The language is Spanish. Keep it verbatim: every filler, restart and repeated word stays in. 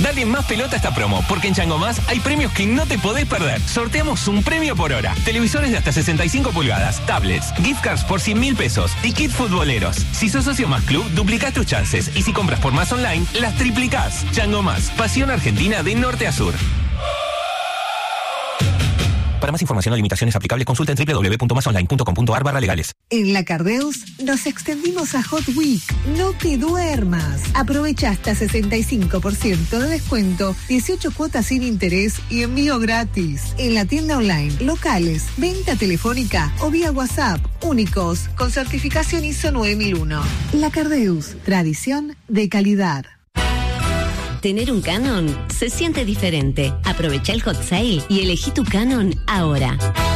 Dale más pelota a esta promo, porque en Chango Más hay premios que no te podés perder. Sorteamos un premio por hora. Televisores de hasta sesenta y cinco pulgadas, tablets, gift cards por cien mil pesos y kit futboleros. Si sos socio Más Club, duplicás tus chances. Y si compras por Más Online, las triplicás. Chango Más, pasión argentina de norte a sur. Para más información o limitaciones aplicables, consulta en doble u doble u doble u punto más online punto com punto a r barra legales. En la Cardeus nos extendimos a Hot Week. No te duermas. Aprovecha hasta sesenta y cinco por ciento de descuento, dieciocho cuotas sin interés y envío gratis. En la tienda online, locales, venta telefónica o vía WhatsApp. Únicos, con certificación I S O nueve mil uno. La Cardeus, tradición de calidad. Tener un Canon se siente diferente. Aprovecha el hot sale y elegí tu Canon ahora.